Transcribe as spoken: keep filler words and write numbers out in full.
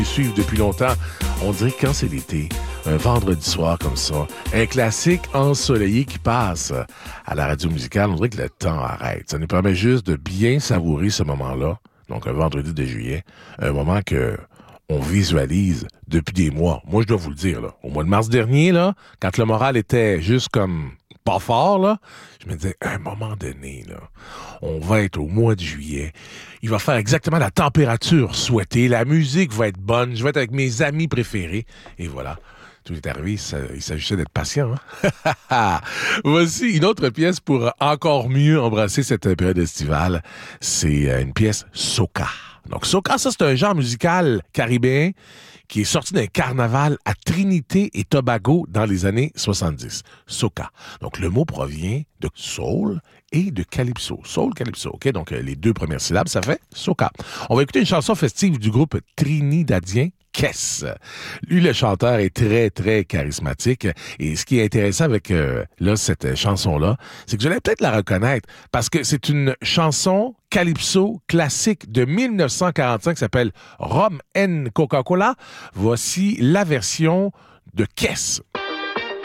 Suivent depuis longtemps. On dirait que quand c'est l'été, un vendredi soir comme ça, un classique ensoleillé qui passe à la radio musicale, on dirait que le temps arrête. Ça nous permet juste de bien savourer ce moment-là, donc un vendredi de juillet, un moment que on visualise depuis des mois. Moi, je dois vous le dire, là, au mois de mars dernier, là, quand le moral était juste comme pas fort, là, je me disais, à un moment donné, là, on va être au mois de juillet, il va faire exactement la température souhaitée, la musique va être bonne, je vais être avec mes amis préférés, et voilà. Tout est arrivé, ça, il s'agissait d'être patient. Hein? Voici une autre pièce pour encore mieux embrasser cette période estivale. C'est une pièce soca. Donc soca, ça c'est un genre musical caribéen qui est sorti d'un carnaval à Trinité et Tobago dans les années soixante-dix. Soca. Donc le mot provient de soul et de calypso. Soul, calypso, OK? Donc les deux premières syllabes, ça fait soca. On va écouter une chanson festive du groupe trinidadien Kes. Lui, le chanteur, est très, très charismatique. Et ce qui est intéressant avec euh, là, cette chanson-là, c'est que je vais peut-être la reconnaître parce que c'est une chanson calypso classique de dix-neuf cent quarante-cinq qui s'appelle Rum and Coca-Cola. Voici la version de Kes.